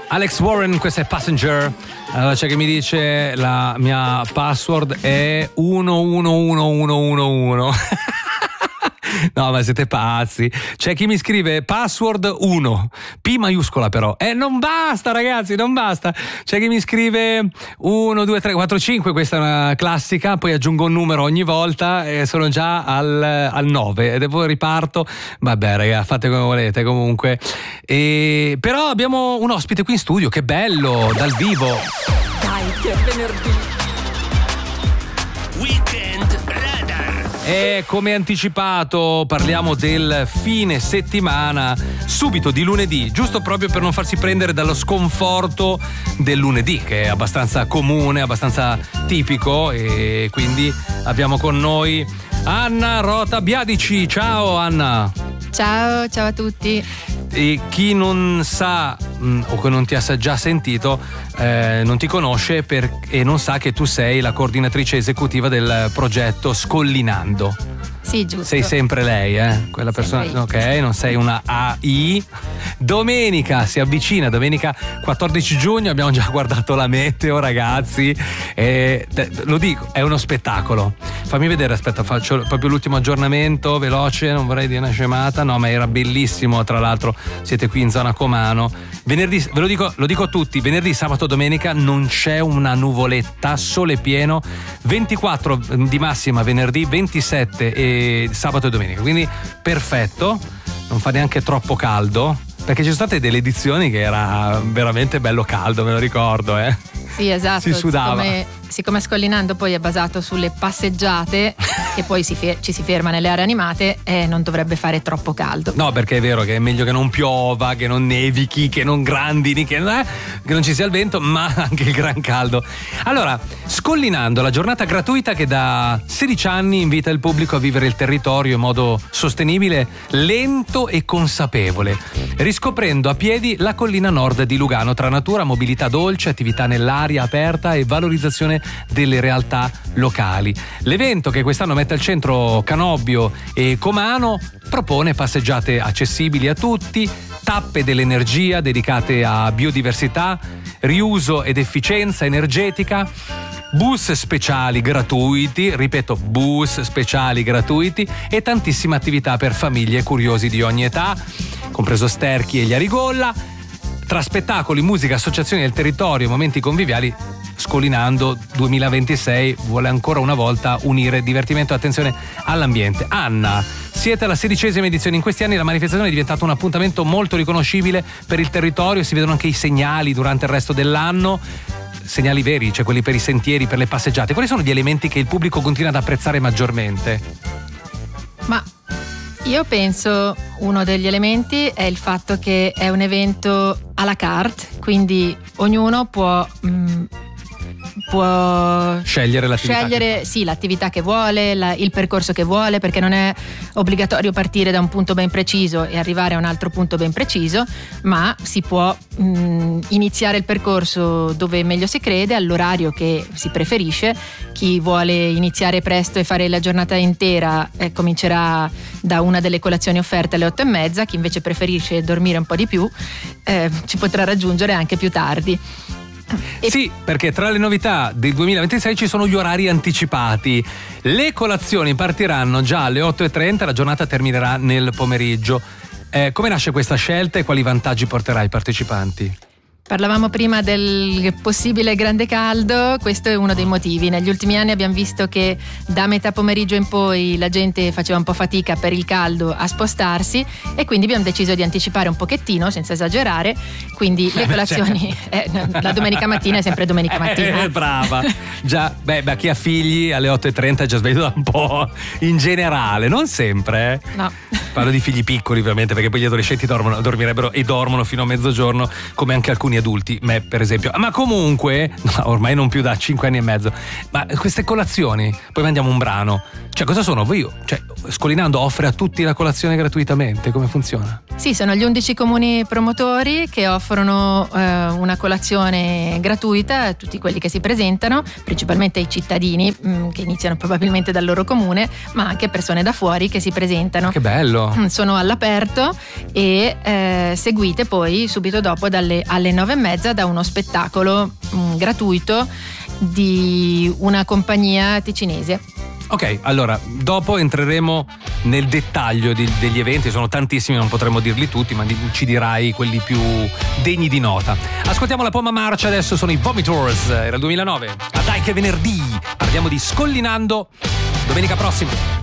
Alex Warren, questa è Passenger. Allora c'è che mi dice la mia password è 111111. No, ma siete pazzi. C'è chi mi scrive password 1, P maiuscola però. Non basta, ragazzi, non basta. C'è chi mi scrive 1, 2, 3, 4, 5, questa è una classica, poi aggiungo un numero ogni volta e sono già al 9 e poi riparto. Vabbè, ragazzi, fate come volete comunque. Però abbiamo un ospite qui in studio, che bello, dal vivo. Dai, che è venerdì. Weekend Radar. E come anticipato parliamo del fine settimana subito di lunedì, giusto proprio per non farsi prendere dallo sconforto del lunedì, che è abbastanza comune, abbastanza tipico, e quindi abbiamo con noi Anna Rota Biadici. Ciao Anna. Ciao a tutti. E chi non sa o che non ti ha già sentito non ti conosce e non sa che tu sei la coordinatrice esecutiva del progetto Scollinando. Sì, giusto. Sei sempre lei, quella persona, ok, non sei una AI. Domenica si avvicina, domenica 14 giugno, abbiamo già guardato la meteo, ragazzi, lo dico, è uno spettacolo. Fammi vedere, aspetta, faccio proprio l'ultimo aggiornamento veloce, non vorrei dire una scemata, no, ma era bellissimo, tra l'altro siete qui in zona Comano. Venerdì, ve lo dico a tutti, venerdì, sabato, domenica non c'è una nuvoletta, sole pieno, 24 di massima venerdì, 27 e sabato e domenica, quindi perfetto, non fa neanche troppo caldo, perché ci sono state delle edizioni che era veramente bello caldo, me lo ricordo, Sì, esatto. Si sudava. Siccome Scollinando poi è basato sulle passeggiate che poi ci si ferma nelle aree animate, non dovrebbe fare troppo caldo. No, perché è vero che è meglio che non piova, che non nevichi, che non grandini, che non ci sia il vento, ma anche il gran caldo. Allora, Scollinando, la giornata gratuita che da 16 anni invita il pubblico a vivere il territorio in modo sostenibile, lento e consapevole, riscoprendo a piedi la collina nord di Lugano tra natura, mobilità dolce, attività nell'aria aperta e valorizzazione delle realtà locali. L'evento, che quest'anno mette al centro Canobbio e Comano, propone passeggiate accessibili a tutti, tappe dell'energia dedicate a biodiversità, riuso ed efficienza energetica, bus speciali gratuiti, ripeto, bus speciali gratuiti, e tantissime attività per famiglie curiosi di ogni età, compreso Sterchi e gli Arigolla. Tra spettacoli, musica, associazioni del territorio e momenti conviviali, Scollinando 2026 vuole ancora una volta unire divertimento e attenzione all'ambiente. Anna, siete alla 16ª edizione. In questi anni la manifestazione è diventata un appuntamento molto riconoscibile per il territorio, si vedono anche i segnali durante il resto dell'anno, segnali veri, cioè quelli per i sentieri, per le passeggiate. Quali sono gli elementi che il pubblico continua ad apprezzare maggiormente? Ma io penso uno degli elementi è il fatto che è un evento à la carte, quindi ognuno può scegliere l'attività l'attività che vuole, il percorso che vuole, perché non è obbligatorio partire da un punto ben preciso e arrivare a un altro punto ben preciso, ma si può iniziare il percorso dove meglio si crede, all'orario che si preferisce. Chi vuole iniziare presto e fare la giornata intera comincerà da una delle colazioni offerte alle 8:30, chi invece preferisce dormire un po' di più ci potrà raggiungere anche più tardi. Sì, perché tra le novità del 2026 ci sono gli orari anticipati. Le colazioni partiranno già alle 8:30, la giornata terminerà nel pomeriggio. Come nasce questa scelta e quali vantaggi porterà ai partecipanti? Parlavamo prima del possibile grande caldo, questo è uno dei motivi. Negli ultimi anni abbiamo visto che da metà pomeriggio in poi la gente faceva un po' fatica per il caldo a spostarsi, e quindi abbiamo deciso di anticipare un pochettino, senza esagerare, quindi le colazioni la domenica mattina è sempre domenica mattina. Brava. Già, chi ha figli alle 8:30 è già sveglio da un po', in generale, non sempre. No. Parlo di figli piccoli, ovviamente, perché poi gli adolescenti dormirebbero e dormono fino a mezzogiorno, come anche alcuni adulti, me per esempio. Ma comunque, ormai non più da 5 anni e mezzo. Ma queste colazioni, poi mandiamo un brano. Cioè, cosa sono? Scollinando offre a tutti la colazione gratuitamente? Come funziona? Sì, sono gli 11 comuni promotori che offrono una colazione gratuita a tutti quelli che si presentano, principalmente ai cittadini che iniziano probabilmente dal loro comune, ma anche persone da fuori che si presentano. Che bello! Sono all'aperto e seguite poi subito dopo alle 9:30 da uno spettacolo gratuito di una compagnia ticinese. Ok, allora dopo entreremo nel dettaglio degli eventi, sono tantissimi, non potremo dirli tutti, ma ci dirai quelli più degni di nota. Ascoltiamo la Pomma Marcia, adesso sono i Vomitors, era il 2009. A dai che venerdì, parliamo di Scollinando, domenica prossima.